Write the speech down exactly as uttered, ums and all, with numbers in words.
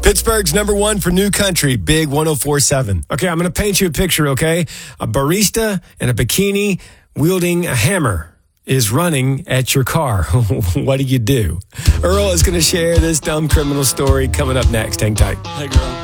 Pittsburgh's number one for new country, Big one oh four point seven. Okay, I'm going to paint you a picture, okay? A barista in a bikini wielding a hammer is running at your car. What do you do? Earl is going to share this dumb criminal story coming up next. Hang tight. Hey, girl.